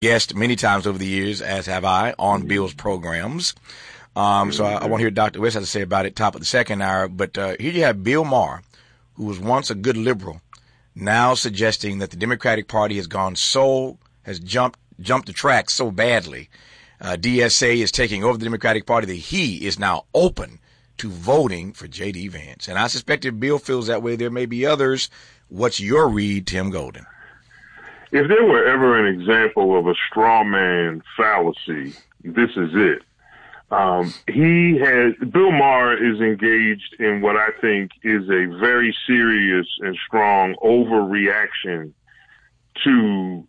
guest many times over the years, as have I, on Bill's programs. So I want to hear Dr. West has to say about it top of the second hour. But here you have Bill Maher, who was once a good liberal, now suggesting that the Democratic Party has jumped the track so badly. DSA is taking over the Democratic Party that he is now open to voting for J.D. Vance. And I suspect if Bill feels that way, there may be others. What's your read, Tim Golden? If there were ever an example of a straw man fallacy, this is it. Bill Maher is engaged in what I think is a very serious and strong overreaction to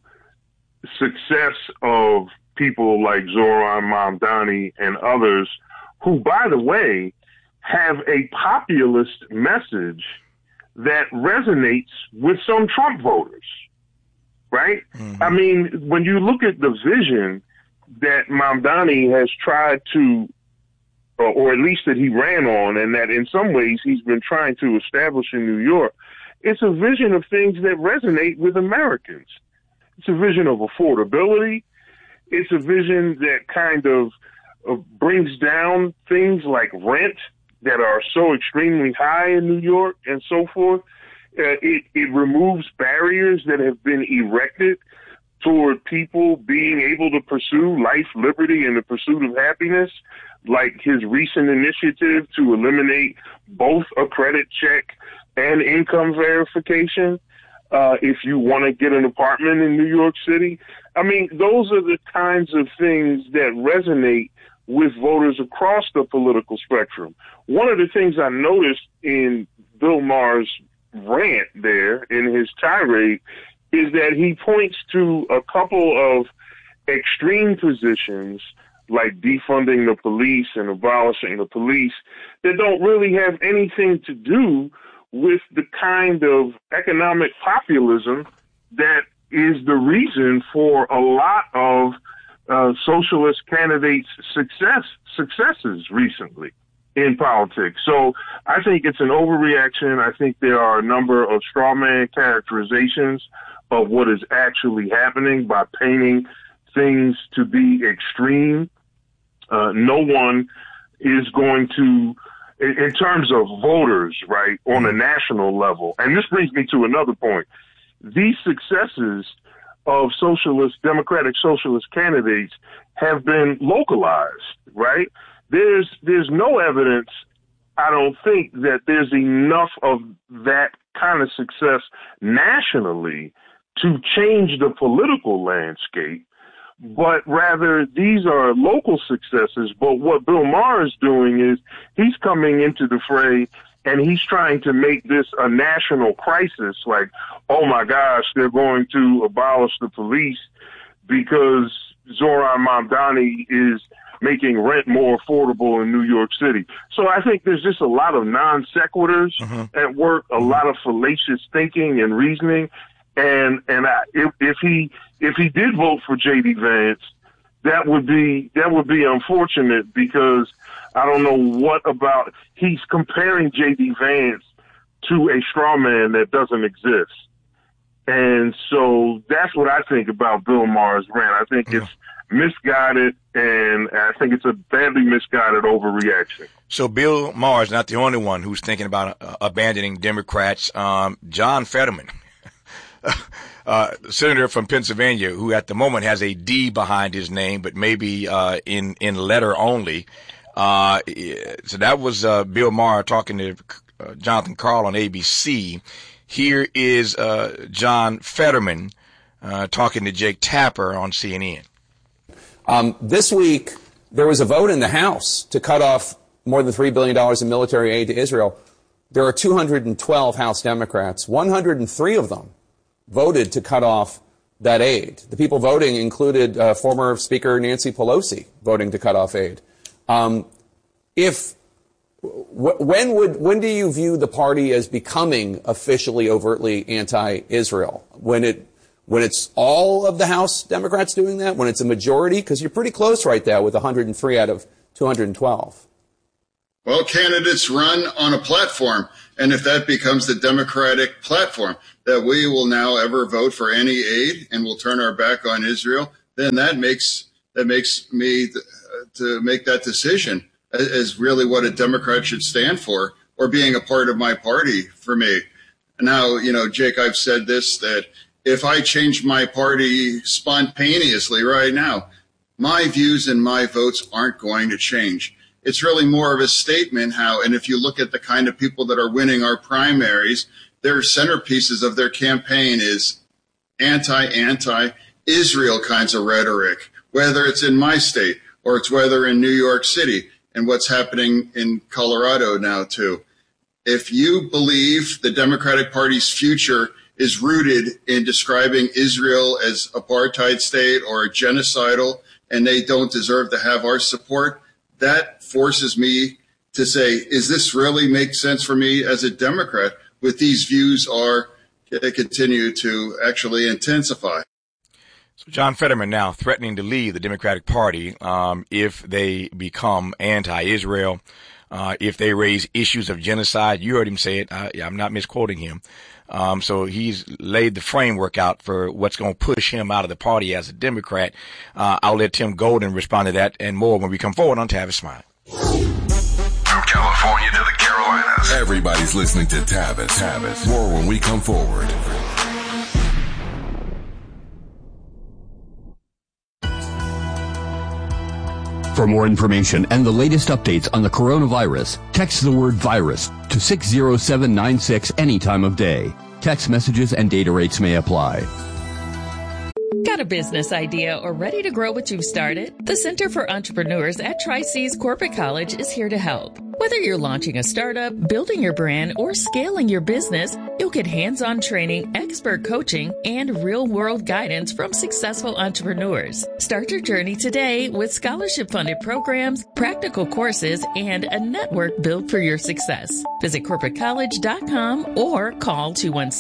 success of people like Zohran Mamdani and others who, by the way, have a populist message that resonates with some Trump voters, right? Mm-hmm. I mean, when you look at the vision that Mamdani has tried to, or at least that he ran on, and that in some ways he's been trying to establish in New York, it's a vision of things that resonate with Americans. It's a vision of affordability. It's a vision that kind of brings down things like rent that are so extremely high in New York and so forth. It removes barriers that have been erected toward people being able to pursue life, liberty, and the pursuit of happiness, like his recent initiative to eliminate both a credit check and income verification if you want to get an apartment in New York City. I mean, those are the kinds of things that resonate with voters across the political spectrum. One of the things I noticed in Bill Maher's rant there, in his tirade, is that he points to a couple of extreme positions like defunding the police and abolishing the police that don't really have anything to do with the kind of economic populism that is the reason for a lot of socialist candidates' successes recently in politics. So I think it's an overreaction. I think there are a number of straw man characterizations of what is actually happening by painting things to be extreme. No one is going to, in terms of voters, right, on a national level, and this brings me to another point, these successes of democratic socialist candidates have been localized, right? There's no evidence, I don't think, that there's enough of that kind of success nationally to change the political landscape, but rather these are local successes. But what Bill Maher is doing is he's coming into the fray and he's trying to make this a national crisis, like, oh my gosh, they're going to abolish the police because Zohran Mamdani is making rent more affordable in New York City. So I think there's just a lot of non sequiturs at work, a lot of fallacious thinking and reasoning. And if he did vote for J.D. Vance, that would be unfortunate, because I don't know what about, he's comparing J.D. Vance to a straw man that doesn't exist. And so that's what I think about Bill Maher's rant. I think it's misguided, and I think it's a badly misguided overreaction. So Bill Maher is not the only one who's thinking about abandoning Democrats. John Fetterman, senator from Pennsylvania, who at the moment has a D behind his name, but maybe in letter only. So that was Bill Maher talking to Jonathan Karl on ABC. Here is John Fetterman talking to Jake Tapper on CNN. This week, there was a vote in the House to cut off more than $3 billion in military aid to Israel. There are 212 House Democrats. 103 of them voted to cut off that aid. The people voting included former Speaker Nancy Pelosi voting to cut off aid. When do you view the party as becoming officially overtly anti-Israel? When it's all of the House Democrats doing that? When it's a majority? Because you're pretty close right there with 103 out of 212. Well, candidates run on a platform, and if that becomes the Democratic platform, that we will now ever vote for any aid and will turn our back on Israel, then that makes me to make that decision as really what a Democrat should stand for, or being a part of my party for me. Now, Jake, I've said this, that if I change my party spontaneously right now, my views and my votes aren't going to change. It's really more of a statement and if you look at the kind of people that are winning our primaries, their centerpieces of their campaign is anti-Israel kinds of rhetoric, whether it's in my state or it's whether in New York City and what's happening in Colorado now too. If you believe the Democratic Party's future is rooted in describing Israel as apartheid state or genocidal and they don't deserve to have our support, that forces me to say, is this really make sense for me as a Democrat with these views continue to actually intensify? So John Fetterman now threatening to leave the Democratic Party if they become anti-Israel, if they raise issues of genocide. You heard him say it. I'm not misquoting him. So he's laid the framework out for what's going to push him out of the party as a Democrat. I'll let Tim Golden respond to that and more when we come forward on Tavis Smiley. From California to the Carolinas, everybody's listening to Tavis. More when we come forward. For more information and the latest updates on the coronavirus, text the word virus to 60796 any time of day. Text messages and data rates may apply. Got a business idea or ready to grow what you've started? The Center for Entrepreneurs at Tri-C's Corporate College is here to help. Whether you're launching a startup, building your brand, or scaling your business, you'll get hands-on training, expert coaching, and real-world guidance from successful entrepreneurs. Start your journey today with scholarship-funded programs, practical courses, and a network built for your success. Visit corporatecollege.com or call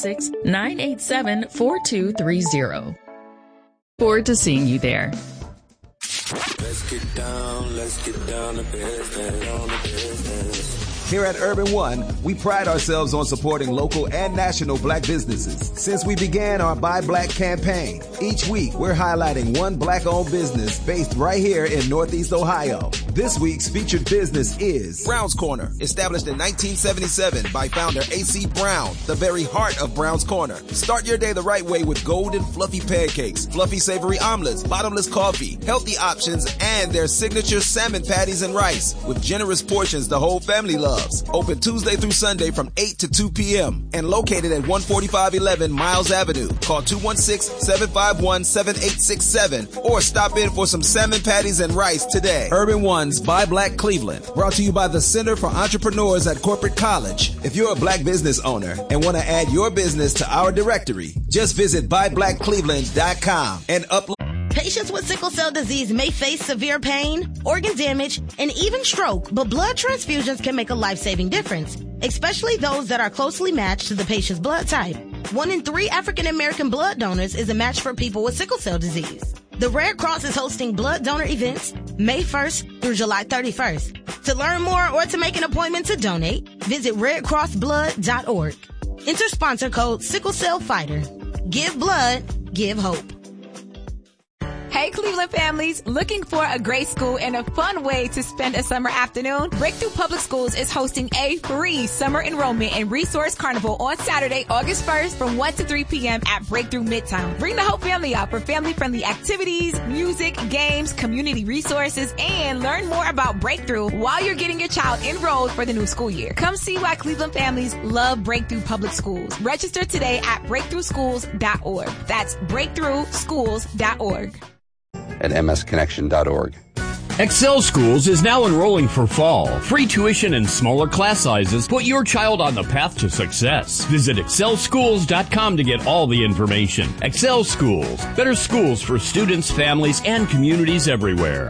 216-987-4230. Forward to seeing you there. Let's get down to business. Here at Urban One, we pride ourselves on supporting local and national black businesses. Since we began our Buy Black campaign, each week we're highlighting one black-owned business based right here in Northeast Ohio. This week's featured business is Brown's Corner, established in 1977 by founder A.C. Brown, the very heart of Brown's Corner. Start your day the right way with golden fluffy pancakes, fluffy savory omelets, bottomless coffee, healthy options, and their signature salmon patties and rice with generous portions the whole family loves. Open Tuesday through Sunday from 8 to 2 p.m. and located at 14511 Miles Avenue. Call 216-751-7867 or stop in for some salmon patties and rice today. Urban One's Buy Black Cleveland, brought to you by the Center for Entrepreneurs at Corporate College. If you're a black business owner and want to add your business to our directory, just visit buyblackcleveland.com and upload. Patients with sickle cell disease may face severe pain, organ damage, and even stroke, but blood transfusions can make a life-saving difference, especially those that are closely matched to the patient's blood type. 1 in 3 African American blood donors is a match for people with sickle cell disease. The Red Cross is hosting blood donor events May 1st through July 31st. To learn more or to make an appointment to donate, visit redcrossblood.org. Enter sponsor code Sickle Cell Fighter. Give blood, give hope. Hey, Cleveland families, looking for a great school and a fun way to spend a summer afternoon? Breakthrough Public Schools is hosting a free summer enrollment and resource carnival on Saturday, August 1st from 1 to 3 p.m. at Breakthrough Midtown. Bring the whole family out for family-friendly activities, music, games, community resources, and learn more about Breakthrough while you're getting your child enrolled for the new school year. Come see why Cleveland families love Breakthrough Public Schools. Register today at breakthroughschools.org. That's breakthroughschools.org. At msconnection.org. Excel Schools is now enrolling for fall. Free tuition and smaller class sizes put your child on the path to success. Visit excelschools.com to get all the information. Excel Schools, better schools for students, families, and communities everywhere.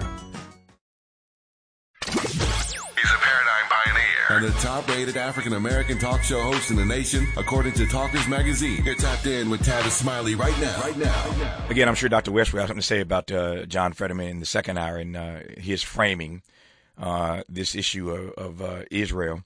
And the top-rated African-American talk show host in the nation, according to Talkers Magazine. You're tapped in with Tavis Smiley right now. Again, I'm sure Dr. West will have something to say about John Fetterman in the second hour and his framing this issue of Israel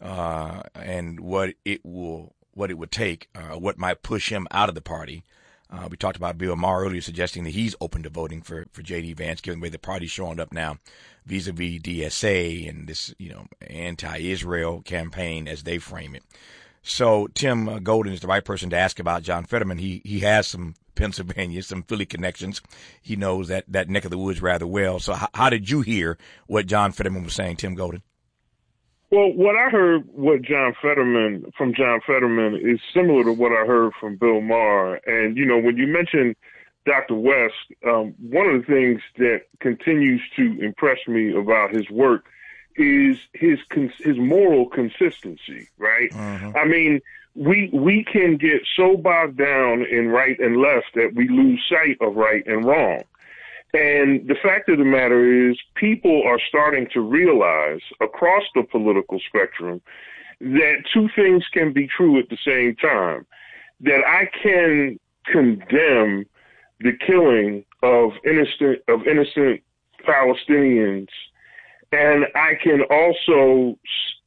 and what it would take, what might push him out of the party We talked about Bill Maher earlier suggesting that he's open to voting for J.D. Vance, given the way the party's showing up now vis-a-vis DSA and this, anti-Israel campaign as they frame it. So Tim Golden is the right person to ask about John Fetterman. He has some Pennsylvania, some Philly connections. He knows that neck of the woods rather well. So how did you hear what John Fetterman was saying, Tim Golden? Well, what I heard from John Fetterman is similar to what I heard from Bill Maher. And, when you mention Dr. West, one of the things that continues to impress me about his work is his moral consistency, right? Mm-hmm. I mean, we can get so bogged down in right and left that we lose sight of right and wrong. And the fact of the matter is people are starting to realize across the political spectrum that two things can be true at the same time. That I can condemn the killing of innocent Palestinians, and I can also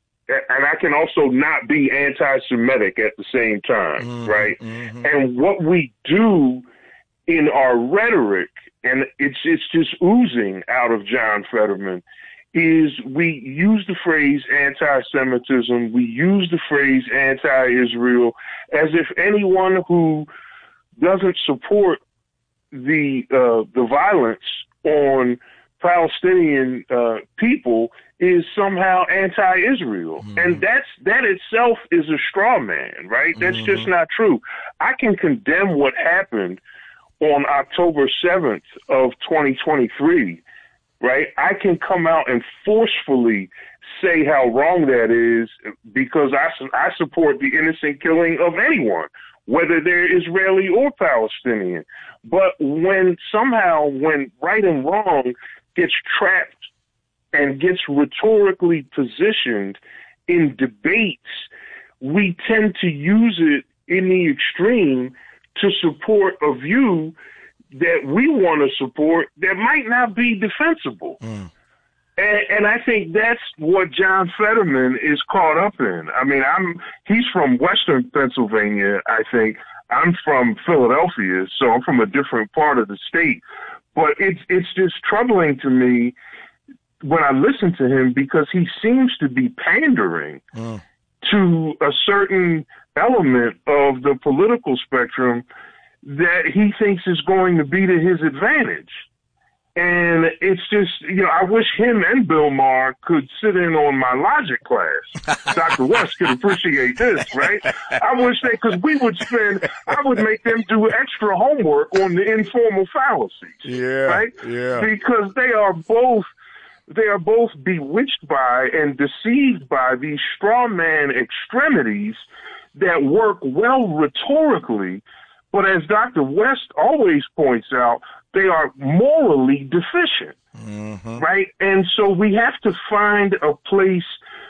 not be anti-Semitic at the same time, right? Mm-hmm. And what we do in our rhetoric, and it's just oozing out of John Fetterman, is we use the phrase anti-Semitism, we use the phrase anti-Israel, as if anyone who doesn't support the violence on Palestinian people is somehow anti-Israel. Mm-hmm. And that itself is a straw man, right? That's just not true. I can condemn what happened on October 7th of 2023, right? I can come out and forcefully say how wrong that is because I support the innocent killing of anyone, whether they're Israeli or Palestinian. But when right and wrong gets trapped and gets rhetorically positioned in debates, we tend to use it in the extreme to support a view that we want to support that might not be defensible. And I think that's what John Fetterman is caught up in. I mean, he's from Western Pennsylvania, I think. I'm from Philadelphia, so I'm from a different part of the state. But it's just troubling to me when I listen to him because he seems to be pandering to a certain element of the political spectrum that he thinks is going to be to his advantage. And it's just, I wish him and Bill Maher could sit in on my logic class. Dr. West could appreciate this, right? I wish because I would make them do extra homework on the informal fallacies, right? Yeah. Because they are both bewitched by and deceived by these straw man extremities that work well rhetorically, but as Dr. West always points out, they are morally deficient, right? And so we have to find a place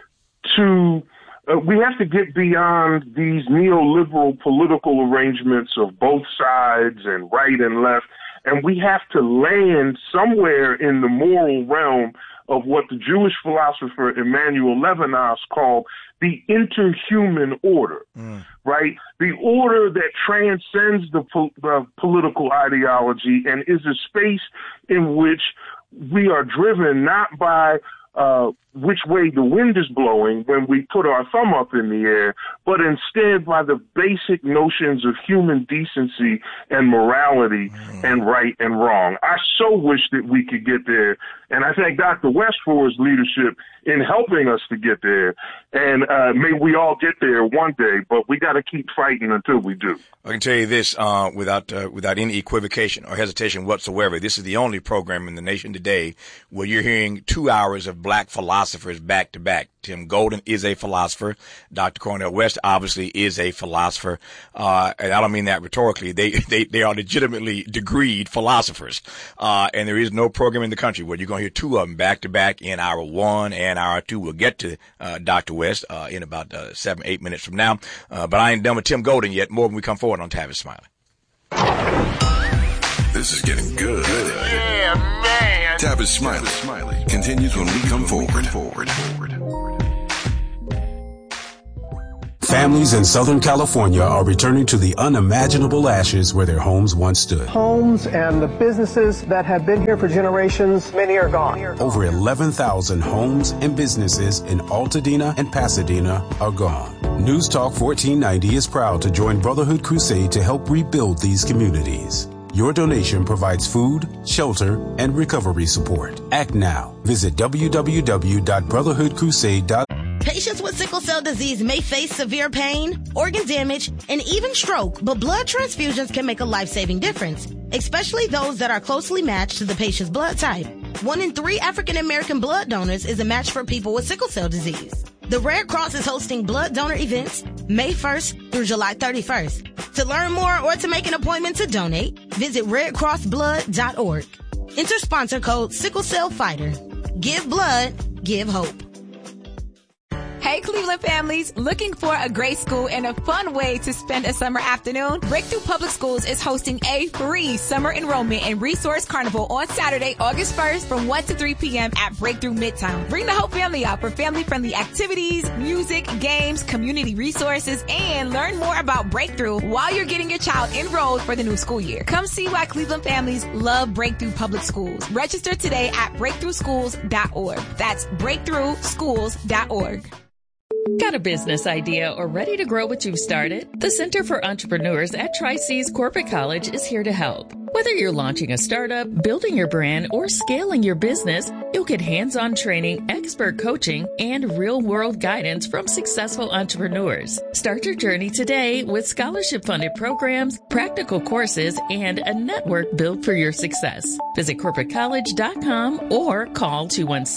we have to get beyond these neoliberal political arrangements of both sides and right and left, and we have to land somewhere in the moral realm of what the Jewish philosopher Emmanuel Levinas called the interhuman order, right? The order that transcends the political ideology and is a space in which we are driven not by which way the wind is blowing when we put our thumb up in the air, but instead by the basic notions of human decency and morality and right and wrong. I so wish that we could get there, and I thank Dr. West for his leadership in helping us to get there, and may we all get there one day, but we got to keep fighting until we do. I can tell you this without any equivocation or hesitation whatsoever. This is the only program in the nation today where you're hearing 2 hours of black philosophers back to back. Tim Golden is a philosopher. Dr. Cornel West obviously is a philosopher. And I don't mean that rhetorically. They are legitimately degreed philosophers. And there is no program in the country where you're going to hear two of them back to back in hour one and hour two. We'll get to Dr. West in about 7-8 minutes from now. But I ain't done with Tim Golden yet. More when we come forward on Tavis Smiley. This is getting good. Yeah, man. Tavis Smiley continues when we come forward. Families in Southern California are returning to the unimaginable ashes where their homes once stood. Homes and the businesses that have been here for generations, many are gone. Over 11,000 homes and businesses in Altadena and Pasadena are gone. News Talk 1490 is proud to join Brotherhood Crusade to help rebuild these communities. Your donation provides food, shelter, and recovery support. Act now. Visit www.brotherhoodcrusade.org. Patients with sickle cell disease may face severe pain, organ damage, and even stroke, but blood transfusions can make a life-saving difference, especially those that are closely matched to the patient's blood type. 1 in 3 African American blood donors is a match for people with sickle cell disease. The Red Cross is hosting blood donor events May 1st through July 31st. To learn more or to make an appointment to donate, visit redcrossblood.org. Enter sponsor code Sickle Cell Fighter. Give blood, give hope. Hey, Cleveland families, looking for a great school and a fun way to spend a summer afternoon? Breakthrough Public Schools is hosting a free summer enrollment and resource carnival on Saturday, August 1st from 1 to 3 p.m. at Breakthrough Midtown. Bring the whole family out for family-friendly activities, music, games, community resources, and learn more about Breakthrough while you're getting your child enrolled for the new school year. Come see why Cleveland families love Breakthrough Public Schools. Register today at breakthroughschools.org. That's breakthroughschools.org. Got a business idea or ready to grow what you've started? The Center for Entrepreneurs at Tri-C's Corporate College is here to help. Whether you're launching a startup, building your brand, or scaling your business, you'll get hands-on training, expert coaching, and real-world guidance from successful entrepreneurs. Start your journey today with scholarship-funded programs, practical courses, and a network built for your success. Visit corporatecollege.com or call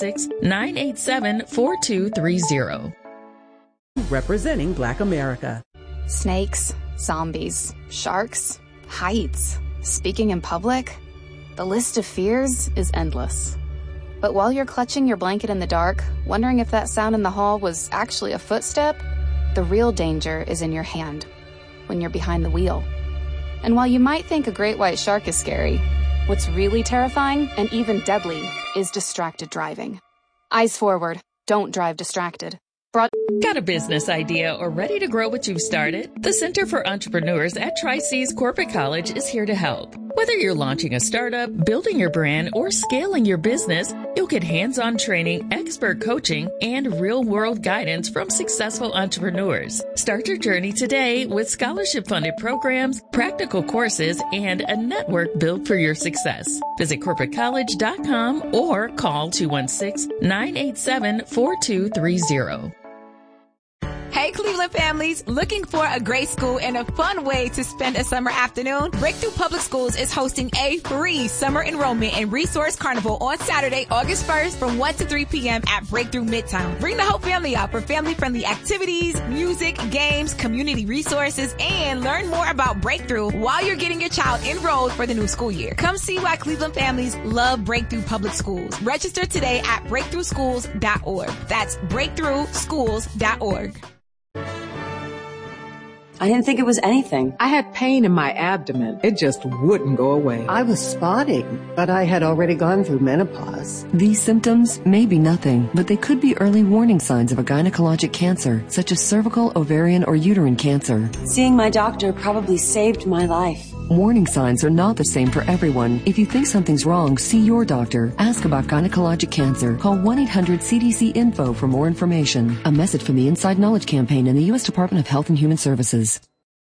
216-987-4230. Representing Black America. Snakes, zombies, sharks, heights, speaking in public. The list of fears is endless. But while you're clutching your blanket in the dark, wondering if that sound in the hall was actually a footstep, the real danger is in your hand, when you're behind the wheel. And while you might think a great white shark is scary, what's really terrifying and even deadly is distracted driving. Eyes forward. Don't drive distracted. Got a business idea or ready to grow what you've started? The Center for Entrepreneurs at Tri-C's Corporate College is here to help. Whether you're launching a startup, building your brand, or scaling your business, you'll get hands-on training, expert coaching, and real-world guidance from successful entrepreneurs. Start your journey today with scholarship-funded programs, practical courses, and a network built for your success. Visit corporatecollege.com or call 216-987-4230. Hey, Cleveland families, looking for a great school and a fun way to spend a summer afternoon? Breakthrough Public Schools is hosting a free summer enrollment and resource carnival on Saturday, August 1st from 1 to 3 p.m. at Breakthrough Midtown. Bring the whole family out for family-friendly activities, music, games, community resources, and learn more about Breakthrough while you're getting your child enrolled for the new school year. Come see why Cleveland families love Breakthrough Public Schools. Register today at breakthroughschools.org. That's breakthroughschools.org. I didn't think it was anything. I had pain in my abdomen. It just wouldn't go away. I was spotting, but I had already gone through menopause. These symptoms may be nothing, but they could be early warning signs of a gynecologic cancer, such as cervical, ovarian, or uterine cancer. Seeing my doctor probably saved my life. Warning signs are not the same for everyone. If you think something's wrong, see your doctor. Ask about gynecologic cancer. Call 1-800-CDC-INFO for more information. A message from the Inside Knowledge Campaign and the U.S. Department of Health and Human Services.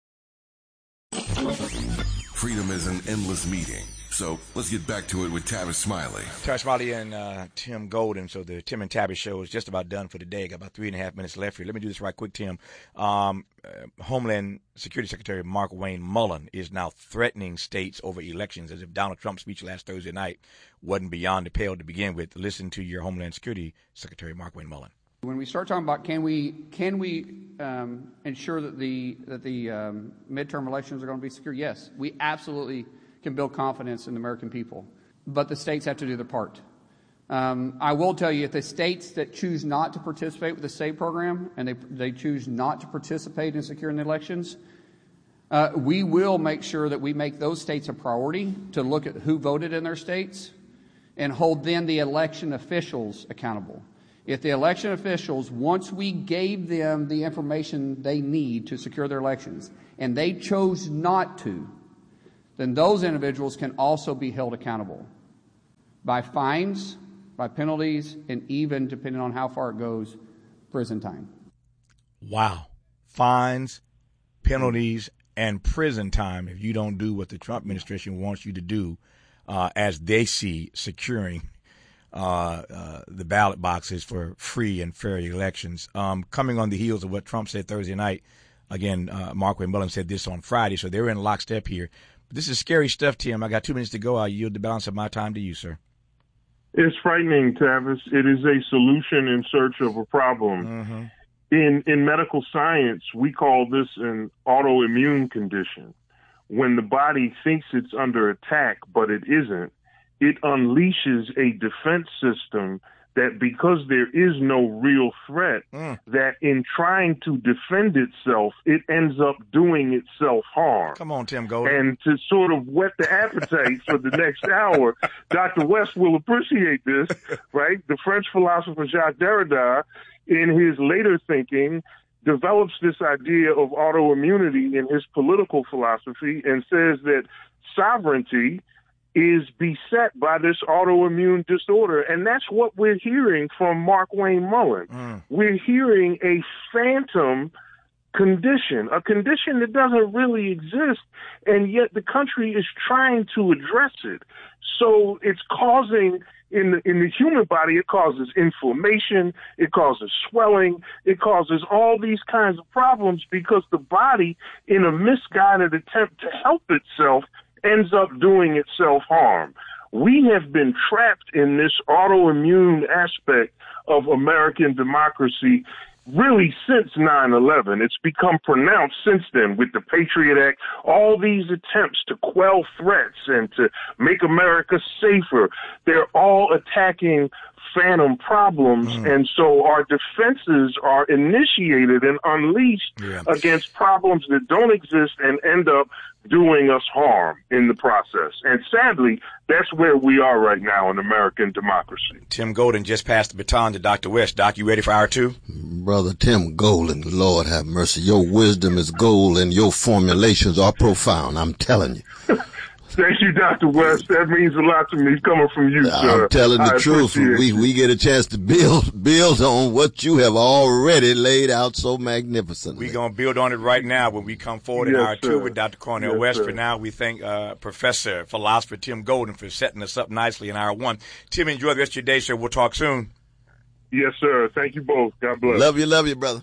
Freedom is an endless meeting. So let's get back to it with Tavis Smiley. Tavis Smiley and Tim Golden. So the Tim and Tavis show is just about done for the day. Got about 3.5 minutes left here. Let me do this right quick, Tim. Homeland Security Secretary Mark Wayne Mullen is now threatening states over elections as if Donald Trump's speech last Thursday night wasn't beyond the pale to begin with. Listen to your Homeland Security Secretary Mark Wayne Mullen. When we start talking about can we ensure that the midterm elections are going to be secure, yes, we absolutely can build confidence in the American people, but the states have to do their part. I will tell you, if the states that choose not to participate with the state program and they choose not to participate in securing the elections, we will make sure that we make those states a priority to look at who voted in their states and hold then the election officials accountable. If the election officials, once we gave them the information they need to secure their elections, and they chose not to, then those individuals can also be held accountable by fines, by penalties, and even, depending on how far it goes, prison time. Wow. Fines, penalties, and prison time if you don't do what the Trump administration wants you to do, as they see securing the ballot boxes for free and fair elections. Coming on the heels of what Trump said Thursday night, again, Markwayne Mullin said this on Friday, so they're in lockstep here. But this is scary stuff, Tim. I got 2 minutes to go. I'll yield the balance of my time to you, sir. It's frightening, Tavis. It is a solution in search of a problem. Mm-hmm. In medical science, we call this an autoimmune condition. When the body thinks it's under attack, but it isn't, it unleashes a defense system that, because there is no real threat, that in trying to defend itself, it ends up doing itself harm. Come on, Tim Golden. And to sort of whet the appetite for the next hour, Dr. West will appreciate this, right? The French philosopher Jacques Derrida, in his later thinking, develops this idea of autoimmunity in his political philosophy and says that sovereignty is beset by this autoimmune disorder. And that's what we're hearing from Markwayne Mullin. We're hearing a phantom condition, a condition that doesn't really exist, and yet the country is trying to address it. So it's causing, in the human body, it causes inflammation, it causes swelling, it causes all these kinds of problems because the body, in a misguided attempt to help itself, ends up doing itself harm. We have been trapped in this autoimmune aspect of American democracy really since 9/11. It's become pronounced since then with the Patriot Act, all these attempts to quell threats and to make America safer. They're all attacking phantom problems, and so our defenses are initiated and unleashed against problems that don't exist and end up doing us harm in the process. And sadly, that's where we are right now in American democracy. Tim Golden just passed the baton to Dr. West. Doc, you ready for hour two? Brother Tim Golden, Lord have mercy. Your wisdom is gold and your formulations are profound, I'm telling you. Thank you, Dr. West. That means a lot to me coming from you, sir. I'm telling the truth. We get a chance to build on what you have already laid out so magnificently. We're going to build on it right now when we come forward in hour two with Dr. Cornel West. For now, we thank Professor, Philosopher Tim Golden for setting us up nicely in hour one. Tim, enjoy the rest of your day, sir. We'll talk soon. Yes, sir. Thank you both. God bless. Love you, brother.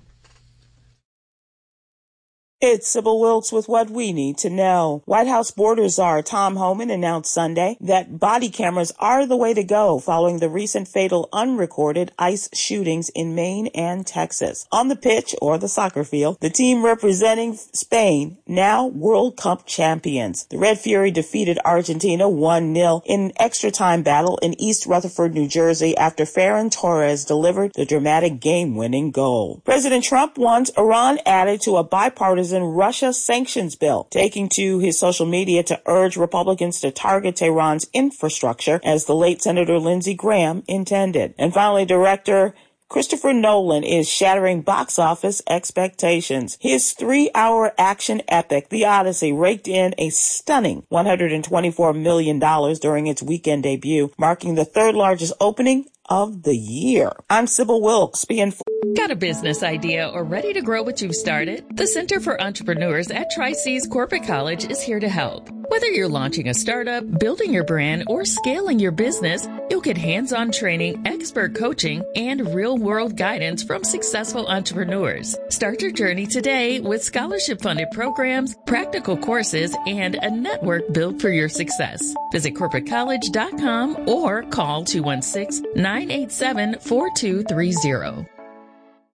It's Sybil Wilkes with what we need to know. White House border czar Tom Homan announced Sunday that body cameras are the way to go following the recent fatal unrecorded ICE shootings in Maine and Texas. On the pitch, or the soccer field, the team representing Spain, now World Cup champions. The Red Fury defeated Argentina 1-0 in an extra-time battle in East Rutherford, New Jersey, after Ferran Torres delivered the dramatic game-winning goal. President Trump wants Iran added to a bipartisan Russia sanctions bill, taking to his social media to urge Republicans to target Tehran's infrastructure as the late Senator Lindsey Graham intended. And finally, director Christopher Nolan is shattering box office expectations. His 3-hour action epic, The Odyssey, raked in a stunning $124 million during its weekend debut, marking the third largest opening of the year. I'm Sybil Wilkes, being Got a business idea or ready to grow what you've started? The Center for Entrepreneurs at Tri-C's Corporate College is here to help. Whether you're launching a startup, building your brand, or scaling your business, you'll get hands-on training, expert coaching, and real-world guidance from successful entrepreneurs. Start your journey today with scholarship-funded programs, practical courses, and a network built for your success. Visit corporatecollege.com or call 216-987-4230.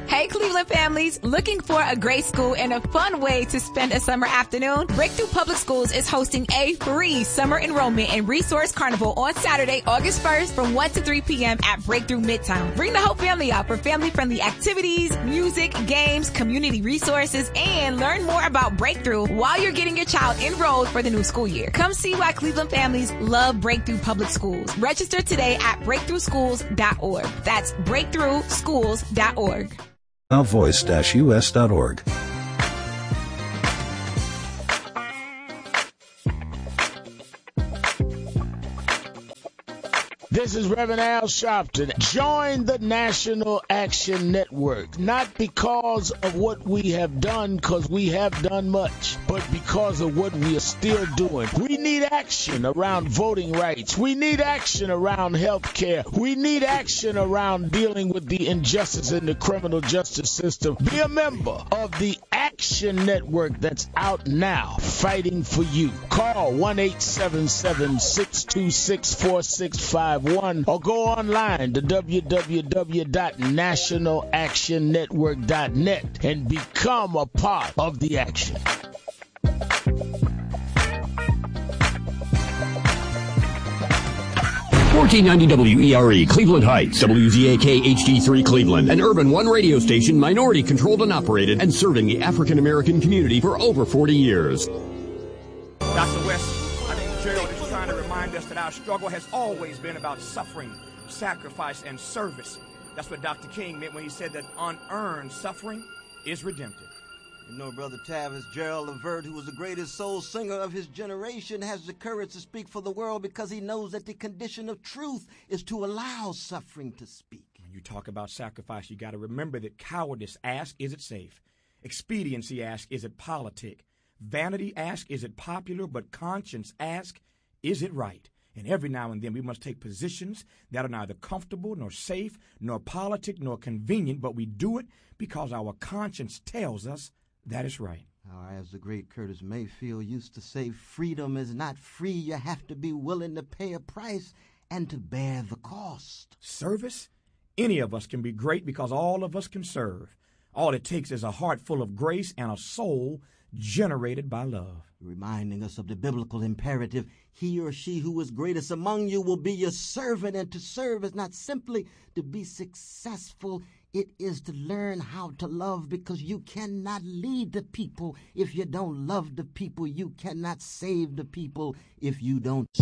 Hey, Cleveland families, looking for a great school and a fun way to spend a summer afternoon? Breakthrough Public Schools is hosting a free summer enrollment and resource carnival on Saturday, August 1st from 1 to 3 p.m. at Breakthrough Midtown. Bring the whole family out for family-friendly activities, music, games, community resources, and learn more about Breakthrough while you're getting your child enrolled for the new school year. Come see why Cleveland families love Breakthrough Public Schools. Register today at breakthroughschools.org. That's breakthroughschools.org. voice-us.org. This is Reverend Al Sharpton. Join the National Action Network, not because of what we have done, because we have done much, but because of what we are still doing. We need action around voting rights. We need action around health care. We need action around dealing with the injustice in the criminal justice system. Be a member of the Action Network that's out now, fighting for you. Call 1-877-626-4651 or go online to www.nationalactionnetwork.net and become a part of the action. 1490 WERE, Cleveland Heights, WZAK HD3 Cleveland, an Urban One radio station, minority controlled and operated, and serving the African American community for over 40 years. Dr. West, I think Gerald is trying to remind us that our struggle has always been about suffering, sacrifice, and service. That's what Dr. King meant when he said that unearned suffering is redemptive. You know, Brother Tavis, Gerald Levert, who was the greatest soul singer of his generation, has the courage to speak for the world because he knows that the condition of truth is to allow suffering to speak. When you talk about sacrifice, you got to remember that cowardice asks, is it safe? Expediency asks, is it politic? Vanity asks, is it popular? But conscience asks, is it right? And every now and then we must take positions that are neither comfortable nor safe nor politic nor convenient, but we do it because our conscience tells us that is right. As the great Curtis Mayfield used to say, freedom is not free. You have to be willing to pay a price and to bear the cost. Service? Any of us can be great because all of us can serve. All it takes is a heart full of grace and a soul generated by love. Reminding us of the biblical imperative, he or she who is greatest among you will be your servant, and to serve is not simply to be successful. It is to learn how to love, because you cannot lead the people if you don't love the people. You cannot save the people if you don't